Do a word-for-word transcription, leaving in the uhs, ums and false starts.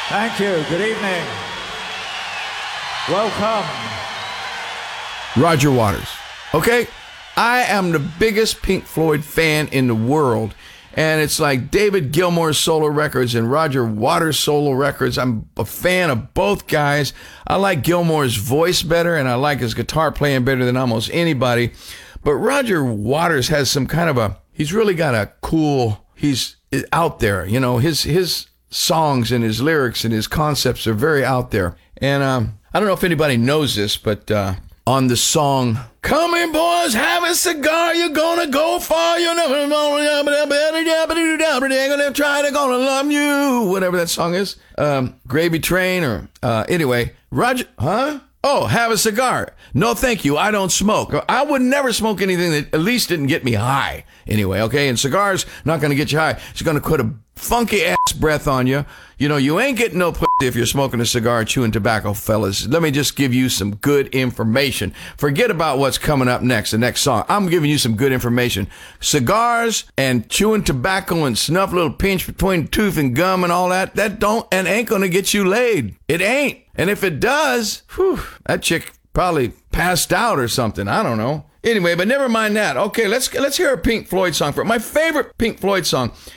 Thank you. Good evening. Welcome. Roger Waters. Okay? I am the biggest Pink Floyd fan in the world. And it's like David Gilmour's solo records and Roger Waters' solo records. I'm a fan of both guys. I like Gilmour's voice better, and I like his guitar playing better than almost anybody. But Roger Waters has some kind of a, he's really got a cool, he's out there. You know, his his songs and his lyrics and his concepts are very out there. And um, I don't know if anybody knows this, but uh, on the song, "Come in, boys, have a cigar, you're gonna go far, you're never gonna try to gonna love you," whatever that song is, um, Gravy Train, or uh, anyway, Roger, huh? Oh, have a cigar. No, thank you. I don't smoke. I would never smoke anything that at least didn't get me high. Anyway, okay? And cigars, not going to get you high. It's going to put a funky ass breath on you. You know, you ain't getting no pussy if you're smoking a cigar, chewing tobacco, fellas. Let me just give you some good information. Forget about what's coming up next, the next song. I'm giving you some good information. Cigars and chewing tobacco and snuff, little pinch between tooth and gum and all that, that don't and ain't going to get you laid. It ain't. And if it does, whew, that chick probably passed out or something. I don't know. Anyway, but never mind that. Okay, let's let's hear a Pink Floyd song. For my favorite Pink Floyd song